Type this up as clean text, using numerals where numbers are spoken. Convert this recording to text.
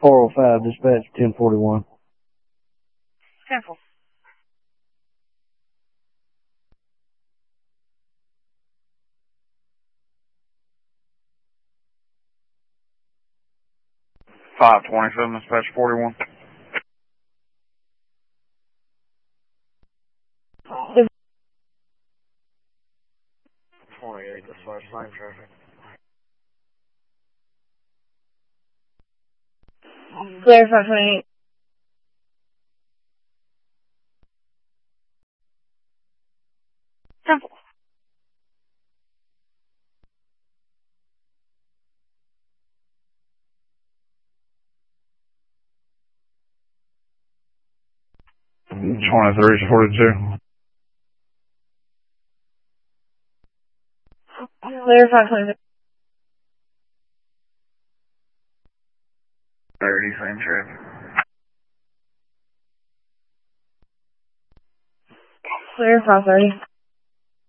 405, dispatch 1041. Careful. $527, dispatch 41. There's 28, dispatch, same traffic. clear 528. Careful. $23 to 42. Clear 526. 30, same traffic. Clear 530.